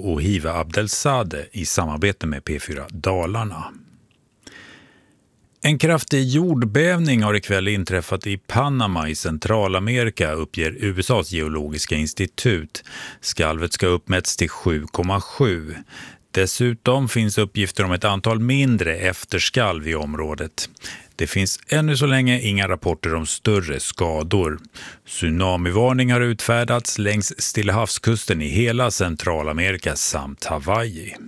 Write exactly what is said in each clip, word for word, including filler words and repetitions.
och Ohiva Abdelzadeh i samarbete med P fyra Dalarna. En kraftig jordbävning har ikväll inträffat i Panama i Centralamerika, uppger U S A:s geologiska institut. Skalvet ska uppmätts till sju komma sju. Dessutom finns uppgifter om ett antal mindre efterskalv i området. Det finns ännu så länge inga rapporter om större skador. Tsunamivarning har utfärdats längs Stilla havskusten i hela Centralamerika samt Hawaii.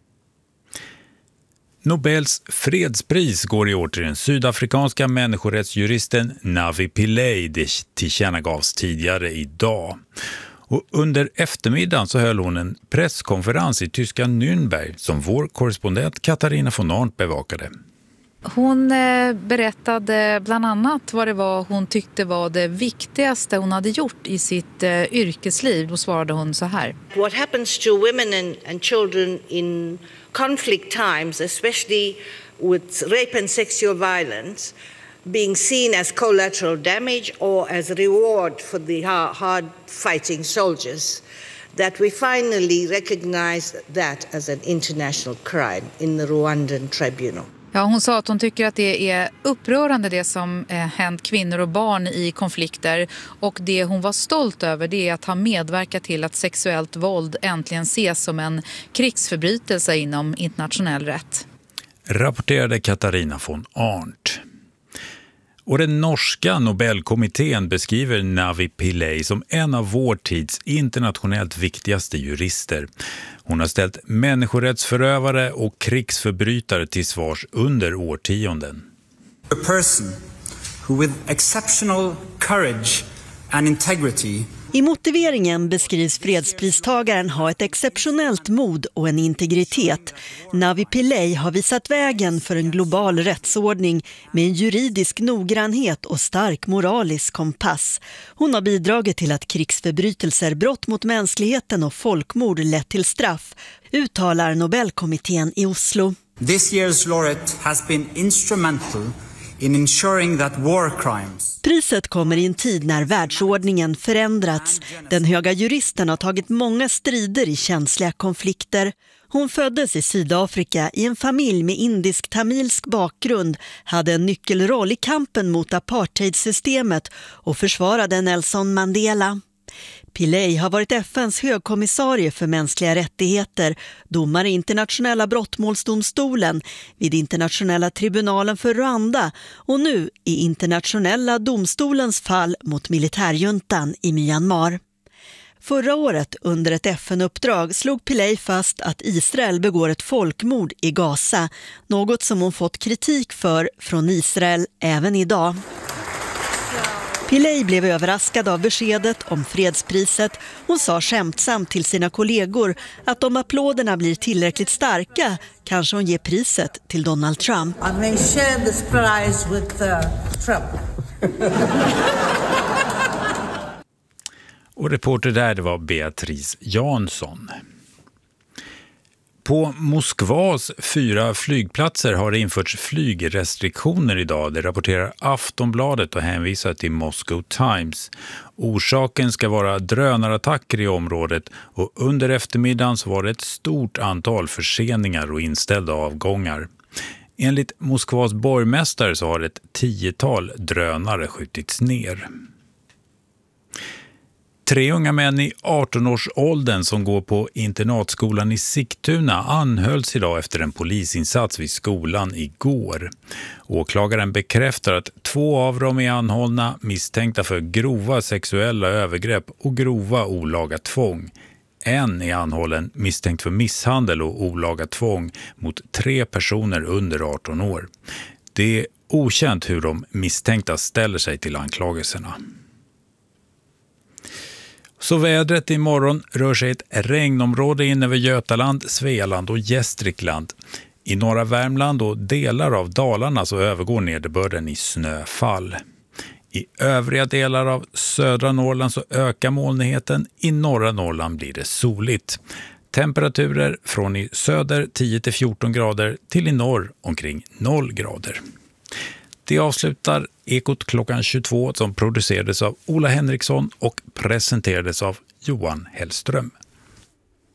Nobels fredspris går i år till den sydafrikanska människorättsjuristen Navi Pillay, det tillkännagavs tidigare idag. Och under eftermiddagen så höll hon en presskonferens i tyska Nürnberg som vår korrespondent Katarina von Arndt bevakade. Hon berättade bland annat vad det var hon tyckte var det viktigaste hon hade gjort i sitt yrkesliv. Då svarade hon så här. What happens to women and, and children in conflict times, especially with rape and sexual violence, being seen as collateral damage or as reward for the hard fighting soldiers, that we finally recognize that as an international crime in the Rwandan tribunal. Ja, hon sa att hon tycker att det är upprörande det som eh, hänt kvinnor och barn i konflikter, och det hon var stolt över det är att ha medverkat till att sexuellt våld äntligen ses som en krigsförbrytelse inom internationell rätt. Rapporterade Katarina von Arndt. Och den norska Nobelkommittén beskriver Navi Pillay som en av vår tids internationellt viktigaste jurister. Hon har ställt människorättsförövare och krigsförbrytare till svars under årtionden. A person who with exceptional courage and integrity. I motiveringen beskrivs fredspristagaren ha ett exceptionellt mod och en integritet. Navi Pillay har visat vägen för en global rättsordning med en juridisk noggrannhet och stark moralisk kompass. Hon har bidragit till att krigsförbrytelser, brott mot mänskligheten och folkmord lett till straff, uttalar Nobelkommittén i Oslo. This year's laureate has been instrumental in ensuring that war crimes. Priset kommer i en tid när världsordningen förändrats. Den höga juristen har tagit många strider i känsliga konflikter. Hon föddes i Sydafrika i en familj med indisk-tamilsk bakgrund, hade en nyckelroll i kampen mot apartheidsystemet och försvarade Nelson Mandela. Pillay har varit F N:s högkommissarie för mänskliga rättigheter, domare i internationella brottmålsdomstolen, vid internationella tribunalen för Rwanda och nu i internationella domstolens fall mot militärjuntan i Myanmar. Förra året under ett F N-uppdrag slog Pillay fast att Israel begår ett folkmord i Gaza, något som hon fått kritik för från Israel även idag. Pillay blev överraskad av beskedet om fredspriset. Hon sa skämtsamt till sina kollegor att om applåderna blir tillräckligt starka kanske hon ger priset till Donald Trump. I may share this prize with uh, Trump. Och reporter där det var Beatrice Jansson. På Moskvas fyra flygplatser har det införts flygrestriktioner idag. Det rapporterar Aftonbladet och hänvisar till Moscow Times. Orsaken ska vara drönarattacker i området och under eftermiddagen så var det ett stort antal förseningar och inställda avgångar. Enligt Moskvas borgmästare så har ett tiotal drönare skjutits ner. Tre unga män i arton-årsåldern som går på internatskolan i Sigtuna anhölls idag efter en polisinsats vid skolan igår. Åklagaren bekräftar att två av dem är anhållna misstänkta för grova sexuella övergrepp och grova olaga tvång. En är anhållen misstänkt för misshandel och olaga tvång mot tre personer under arton år. Det är okänt hur de misstänkta ställer sig till anklagelserna. Så vädret imorgon rör sig ett regnområde in över Götaland, Svealand och Gästrikland. I norra Värmland och delar av Dalarna så övergår nederbörden i snöfall. I övriga delar av södra Norrland så ökar molnigheten. I norra Norrland blir det soligt. Temperaturer från i söder tio till fjorton grader till i norr omkring noll grader. Det avslutar Ekot klockan tjugotvå som producerades av Ola Henriksson och presenterades av Johan Hellström.